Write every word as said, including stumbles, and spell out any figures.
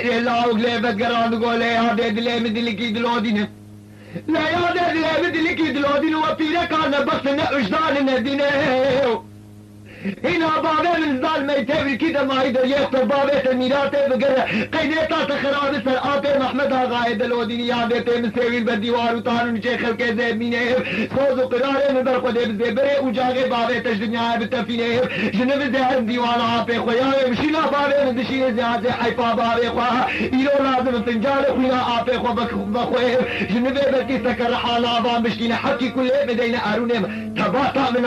لا وقلي بقران قولي هذا دلي مدلي كي دلودين لا هذا دلي مدلي كي دلودين وفينا كان بخنا وجدان ندينه هنا بابا من الظالم يتابر كده ما يقدر يخطر بابا الميراث بقرا قيدتا تخراب سر آبي محمد غايد الوديني يادته مسوي بالديوار وطارن شيخ الكذاب مينه صوز وقراره من برخد بزبره وجاغي بابا تجدنيا بالتفينه جنب زهر ديوان آبي خويا مشينا بابا من دشين زيادة حيفا بابا خواه إلو لازم فنجال خوينا آبي خو بخواه جنب بلتي سكر حالا بابا مشكينا حكي كله بدينا أرونم تباطا من